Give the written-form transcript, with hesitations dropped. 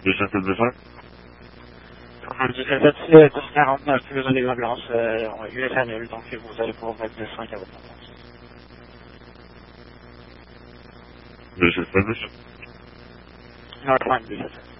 17-5. Comme je disais, c'est 49 plus les ambulances, US annule, donc vous allez pouvoir mettre 5 à votre ambulance. 17-5. Non, 17.